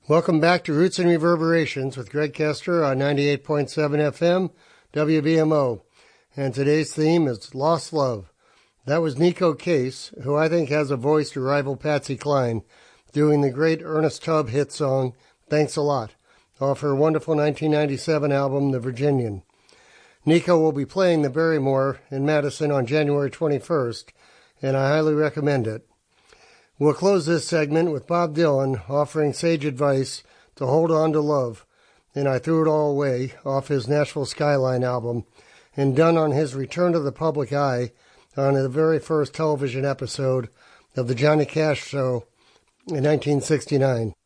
Welcome back to Roots and Reverberations with Greg Kester on 98.7 FM, WBMO. And today's theme is Lost Love. That was Neko Case, who I think has a voice to rival Patsy Cline, doing the great Ernest Tubb hit song, Thanks a Lot, off her wonderful 1997 album, The Virginian. Neko will be playing the Barrymore in Madison on January 21st, and I highly recommend it. We'll close this segment with Bob Dylan offering sage advice to hold on to love, and I Threw It All Away off his Nashville Skyline album, and done on his return to the public eye on the very first television episode of the Johnny Cash Show in 1969.